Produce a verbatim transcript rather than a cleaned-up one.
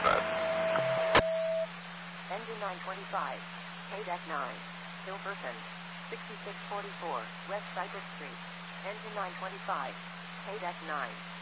that. Engine nine twenty-five, K D E C nine, Hilverton, sixty-six forty-four, West Cypress Street. Engine nine twenty-five, K D E C nine.